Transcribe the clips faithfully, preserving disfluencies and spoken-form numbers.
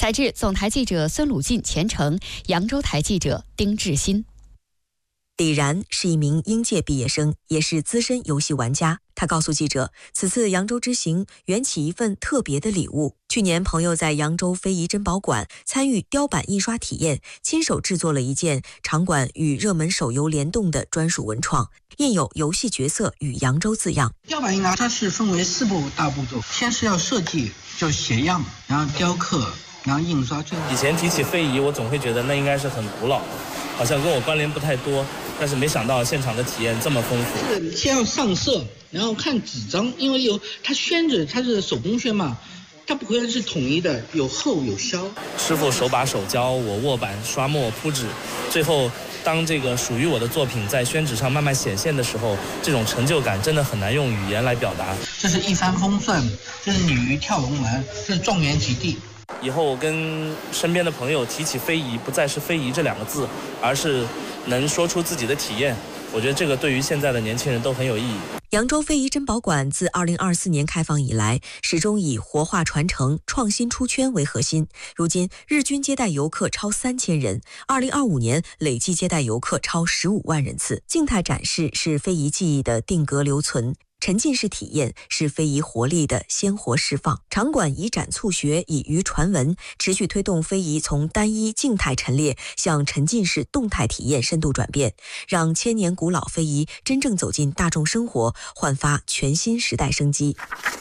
采制总台记者孙鲁进、钱成，扬州台记者丁志新。 李然是一名应届毕业生，也是资深游戏玩家。他告诉记者，此次扬州之行缘起一份特别的礼物。去年，朋友在扬州非遗珍宝馆参与雕版印刷体验，亲手制作了一件场馆与热门手游联动的专属文创，印有游戏角色与扬州字样。 雕版印刷它是分为四步大步骤，先是要设计，就是写样，然后雕刻，然后印刷。 以前提起非遗，我总会觉得那应该是很古老的，好像跟我关联不太多。但是没想到现场的体验这么丰富。 是先要上色，然后看纸张，因为有它宣纸，它是手工宣嘛，它不会是统一的，有厚有削。 师傅手把手教我握板、刷墨、铺纸，最后当这个属于我的作品在宣纸上慢慢显现的时候，这种成就感真的很难用语言来表达。 这是一帆风顺，这是鲤鱼跳龙门，这是状元及第。 以后我跟身边的朋友提起非遗，不再是非遗这两个字，而是能说出自己的体验。我觉得这个对于现在的年轻人都很有意义。 扬州非遗珍宝馆自二零二四年开放以来，始终以活化传承、创新出圈为核心。如今，日均接待游客超三千人，二零二五年累计接待游客超十五万人次。静态展示是非遗技艺的定格留存。沉浸式体验是非遗活力的鲜活释放。场馆以展促学，以渔传文，持续推动非遗从单一静态陈列向沉浸式动态体验深度转变，让千年古老非遗真正走进大众生活，焕发全新时代生机。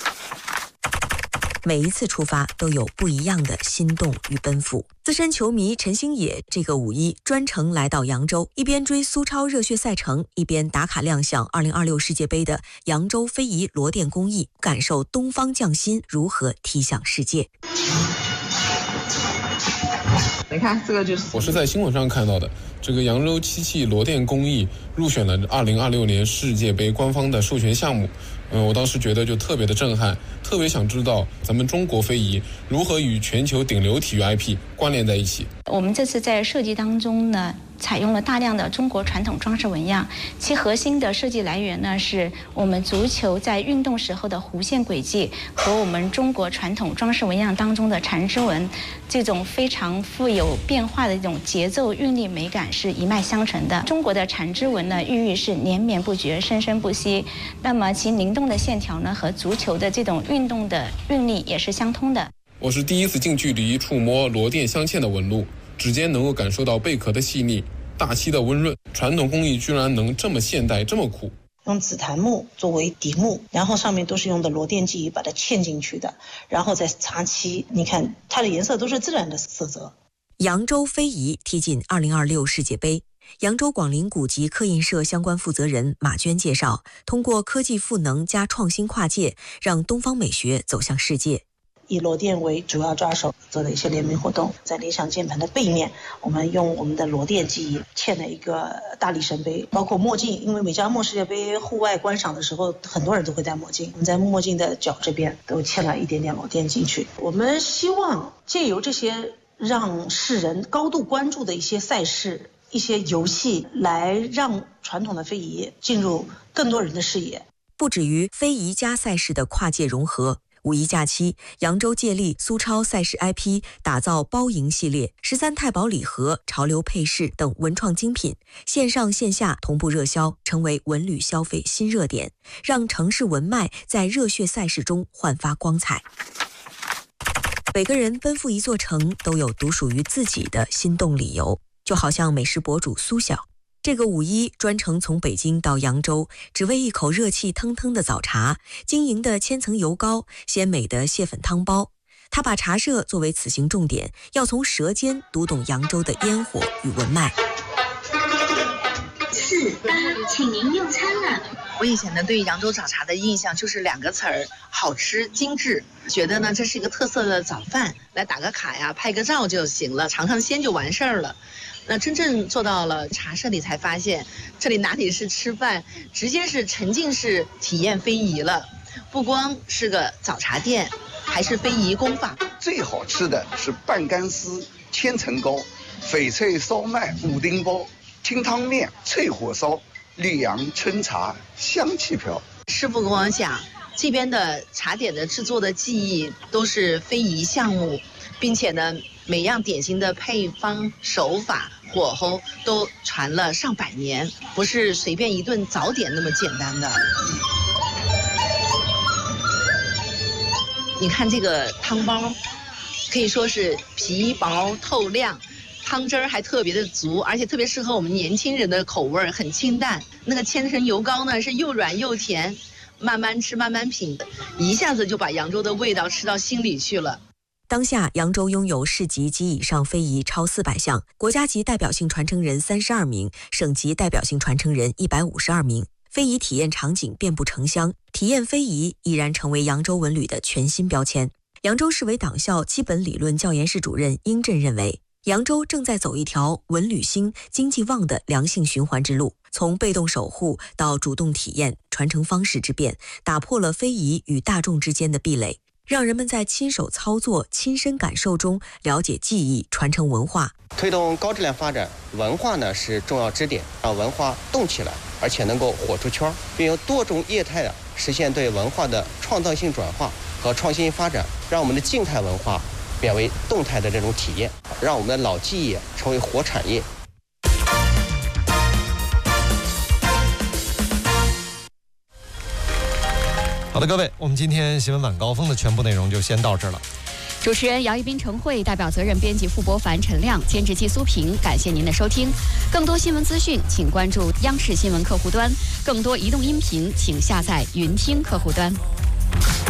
每一次出发都有不一样的心动与奔赴。资深球迷陈星野这个五一专程来到扬州，一边追苏超热血赛程，一边打卡亮相二零二六世界杯的扬州非遗罗店工艺，感受东方匠心如何踢向世界。 你看这个就是我是在新闻上看到的，这个扬州漆器罗店工艺入选了二零二六年世界杯官方的授权项目。嗯，我当时觉得就特别的震撼，特别想知道咱们中国非遗如何与全球顶流体育 I P 关联在一起。 我们这次在设计当中呢，采用了大量的中国传统装饰纹样，其核心的设计来源呢，是我们足球在运动时候的弧线轨迹和我们中国传统装饰纹样当中的缠枝纹，这种非常富有变化的一种节奏韵律美感是一脉相承的。中国的缠枝纹呢，寓意是连绵不绝、生生不息，那么其灵动的线条呢，和足球的这种运动的韵律也是相通的。 我是第一次近距离触摸罗店镶嵌的纹路，指尖能够感受到贝壳的细腻，大漆的温润，传统工艺居然能这么现代，这么酷。 用紫檀木作为底木，然后上面都是用的罗店技艺把它嵌进去的，然后再擦漆，你看它的颜色都是自然的色泽。 扬州非遗踢进二零二六世界杯。扬州广陵古籍刻印社相关负责人马娟介绍，通过科技赋能加创新跨界，让东方美学走向世界。 以罗店为主要抓手做的一些联名活动，在理想键盘的背面，我们用我们的罗店技艺嵌了一个大力神杯，包括墨镜，因为美加墨世界杯户外观赏的时候，很多人都会戴墨镜，我们在墨镜的角这边都嵌了一点点罗店进去。我们希望借由这些让世人高度关注的一些赛事、一些游戏，来让传统的非遗进入更多人的视野。 不止于非遗加赛事的跨界融合，五一假期，扬州借力苏超赛事 I P 打造包赢系列、十三太保礼盒、潮流配饰等文创精品，线上线下同步热销，成为文旅消费新热点，让城市文脉在热血赛事中焕发光彩。每个人奔赴一座城，都有独属于自己的心动理由，就好像美食博主苏晓。这个五一专程从北京到扬州，只为一口热气腾腾的早茶，晶莹的千层油糕，鲜美的蟹粉汤包。他把茶社作为此行重点，要从舌尖读懂扬州的烟火与文脉。 四八，请您用餐了。 我以前呢对扬州早茶的印象就是两个词儿：好吃、精致。觉得呢这是一个特色的早饭，来打个卡呀，拍个照就行了，尝尝鲜就完事儿了。那真正做到了茶社里，才发现这里哪里是吃饭，直接是沉浸式体验非遗了。不光是个早茶店，还是非遗工坊。 最好吃的是半干丝、千层糕、翡翠烧麦、五丁包、清汤面、脆火烧、溧阳春茶，香气飘。 师傅跟我讲， 这边的茶点的制作的技艺都是非遗项目，并且呢，每样点心的配方、手法、火候都传了上百年，不是随便一顿早点那么简单的。你看这个汤包，可以说是皮薄透亮，汤汁儿还特别的足，而且特别适合我们年轻人的口味，很清淡。那个千层油糕呢，是又软又甜。慢慢吃慢慢品，一下子就把扬州的味道吃到心里去了。 当下扬州拥有市级及以上非遗超四百项，国家级代表性传承人三十二名，省级代表性传承人一百五十二名，非遗体验场景遍布城乡，体验非遗已然成为扬州文旅的全新标签。扬州市委党校基本理论教研室主任殷震认为，扬州正在走一条文旅兴、经济旺的良性循环之路，从被动守护到主动体验，传承方式之变，打破了非遗与大众之间的壁垒，让人们在亲手操作、亲身感受中了解技艺，传承文化。 推动高质量发展，文化呢是重要支点，让文化动起来，而且能够火出圈，并用多种业态的实现对文化的创造性转化和创新发展，让我们的静态文化变为动态的这种体验，让我们的老技艺成为活产业。 好的，各位，我们今天新闻晚高峰的全部内容就先到这儿了。 主持人姚一斌、陈慧，代表责任编辑付博凡、陈亮，监制季苏平。感谢您的收听。更多新闻资讯，请关注央视新闻客户端；更多移动音频，请下载云听客户端。